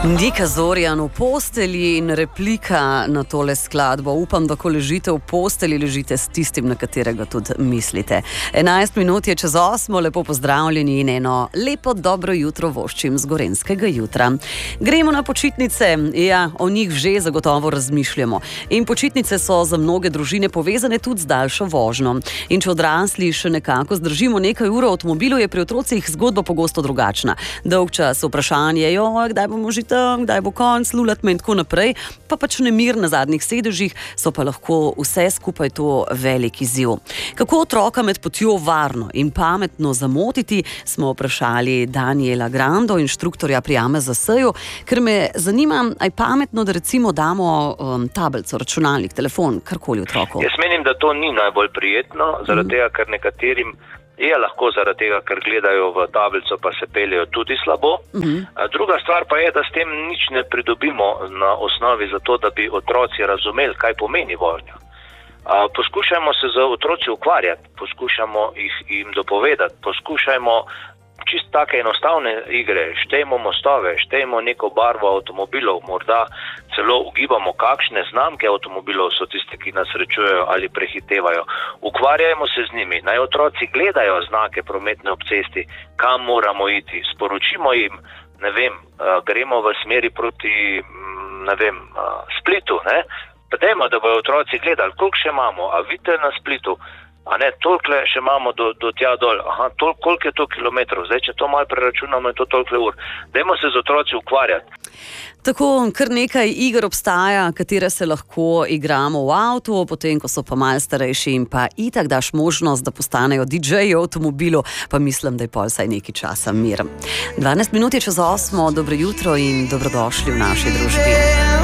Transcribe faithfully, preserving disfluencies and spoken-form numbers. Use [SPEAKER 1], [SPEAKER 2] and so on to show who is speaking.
[SPEAKER 1] Dika Zorjan v postelji in replika na tole skladbo. Upam, da ko ležite v postelji, ležite s tistim, na katerega tudi mislite. enajst minut je čez osmo, lepo pozdravljeni in eno lepo dobro jutro voščim z Gorenjskega jutra. Gremo na počitnice, ja, o njih že zagotovo razmišljamo. In počitnice so za mnoge družine povezane tudi z daljšo vožnjo. In če odrasli še nekako zdržimo nekaj ur v avtomobilu, je pri otrocih zgodba pogosto drugačna. Dolg čas vprašanje, jo, kdaj bomo že tam, kdaj bo konc, lulat me in tako naprej, pa pač nemir na zadnjih sedežih, so pa lahko vse skupaj to velik izziv. Kako otroka med potjo varno in pametno zamotiti, smo vprašali Daniela Grando, inštruktorja pri A M Z S-ju, ker me zanima, aj pametno, da recimo damo um, tablico, računalnik, telefon, karkoli otroku.
[SPEAKER 2] Jaz menim, da to ni najbolj prijetno, zaradi tega, ker nekaterim je lahko zaradi tega, ker gledajo v tablico, pa se peljejo tudi slabo. Uh-huh. Druga stvar pa je, da s tem nič ne pridobimo na osnovi za to, da bi otroci razumeli, kaj pomeni vožnja. Poskušajmo se z otroci ukvarjati, poskušamo jih jim dopovedati, poskušajmo čisto take enostavne igre, štejmo mostove, štejmo neko barvo avtomobilov, morda celo ugibamo, kakšne znamke avtomobilov so tiste, ki nas srečujejo ali prehitevajo. Ukvarjajmo se z njimi, naj otroci gledajo znake prometne ob cesti, kam moramo iti, sporočimo jim, ne vem, gremo v smeri proti, ne vem, Splitu, ne? Pa dajmo, da bojo otroci gledali, koliko še imamo, a vidite na Splitu, a ne, toliko še imamo do, do tja dol, aha, toliko, koliko je to kilometrov, zdaj, če to malo preračunamo, je to toliko ur. Dajmo se z otroci ukvarjati.
[SPEAKER 1] Tako, kar nekaj iger obstaja, katere se lahko igramo v avtu, potem, ko so pa malo starejši in pa itak daš možnost, da postanejo D J-ji v avtomobilu, pa mislim, da je pol saj nekaj časa mir. dvanajst minut je čez osmo, dobro jutro in dobrodošli v naši družbi.